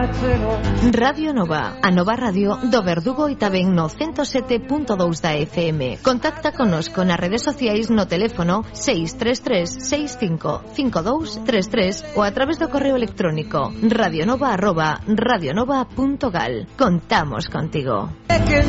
Radio Nova, a nova radio do Verdugo e tamén no 107.2 da FM. Contacta connosco nas redes sociais no teléfono 633-655233 ou a través do correo electrónico radionova@radionova.gal. Contamos contigo.